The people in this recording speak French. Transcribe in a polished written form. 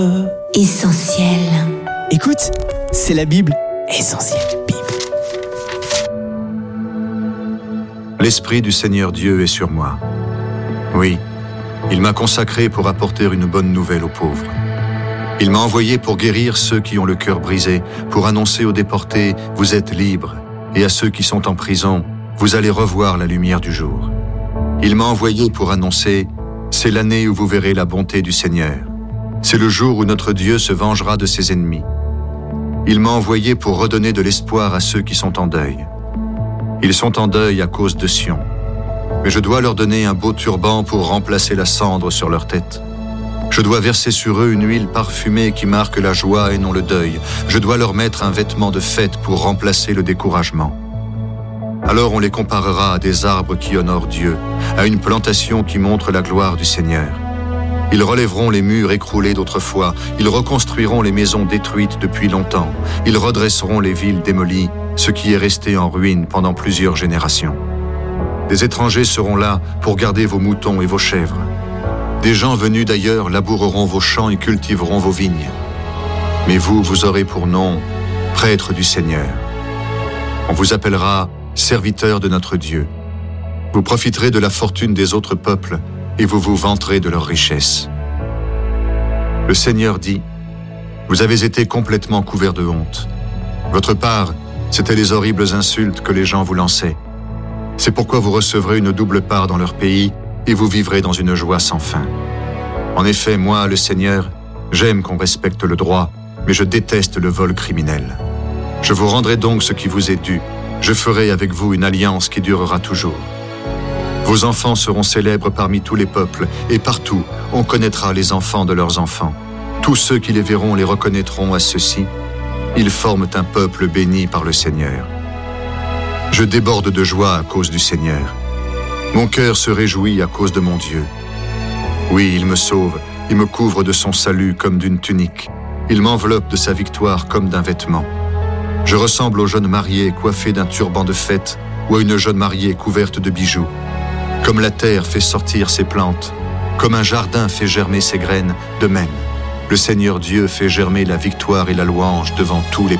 Essentiel. Écoute, c'est la Bible. Essentiel Bible. L'Esprit du Seigneur Dieu est sur moi. Oui, il m'a consacré pour apporter une bonne nouvelle aux pauvres. Il m'a envoyé pour guérir ceux qui ont le cœur brisé, pour annoncer aux déportés, vous êtes libres, et à ceux qui sont en prison, vous allez revoir la lumière du jour. Il m'a envoyé pour annoncer, c'est l'année où vous verrez la bonté du Seigneur. C'est le jour où notre Dieu se vengera de ses ennemis. Il m'a envoyé pour redonner de l'espoir à ceux qui sont en deuil. Ils sont en deuil à cause de Sion. Mais je dois leur donner un beau turban pour remplacer la cendre sur leur tête. Je dois verser sur eux une huile parfumée qui marque la joie et non le deuil. Je dois leur mettre un vêtement de fête pour remplacer le découragement. Alors on les comparera à des arbres qui honorent Dieu, à une plantation qui montre la gloire du Seigneur. Ils relèveront les murs écroulés d'autrefois, ils reconstruiront les maisons détruites depuis longtemps, ils redresseront les villes démolies, ce qui est resté en ruine pendant plusieurs générations. Des étrangers seront là pour garder vos moutons et vos chèvres. Des gens venus d'ailleurs laboureront vos champs et cultiveront vos vignes. Mais vous, vous aurez pour nom prêtre du Seigneur. On vous appellera serviteurs de notre Dieu. Vous profiterez de la fortune des autres peuples et vous vous vanterez de leurs richesses. Le Seigneur dit, vous avez été complètement couverts de honte. Votre part, c'étaient les horribles insultes que les gens vous lançaient. C'est pourquoi vous recevrez une double part dans leur pays et vous vivrez dans une joie sans fin. En effet, moi, le Seigneur, j'aime qu'on respecte le droit, mais je déteste le vol criminel. Je vous rendrai donc ce qui vous est dû. Je ferai avec vous une alliance qui durera toujours. Vos enfants seront célèbres parmi tous les peuples, et partout, on connaîtra les enfants de leurs enfants. Tous ceux qui les verront les reconnaîtront à ceux-ci. Ils forment un peuple béni par le Seigneur. Je déborde de joie à cause du Seigneur. Mon cœur se réjouit à cause de mon Dieu. Oui, il me sauve, il me couvre de son salut comme d'une tunique. Il m'enveloppe de sa victoire comme d'un vêtement. Je ressemble aux jeunes mariés coiffés d'un turban de fête ou à une jeune mariée couverte de bijoux. Comme la terre fait sortir ses plantes, comme un jardin fait germer ses graines, de même, le Seigneur Dieu fait germer la victoire et la louange devant tous les